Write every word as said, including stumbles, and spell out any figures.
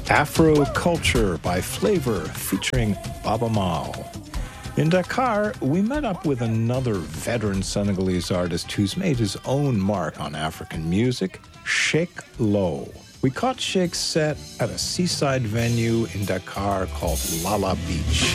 Afro Culture by Flavor featuring Baba Mal. In Dakar, we met up with another veteran Senegalese artist who's made his own mark on African music, Sheikh Lo. We caught Sheikh's set at a seaside venue in Dakar called Lala Beach.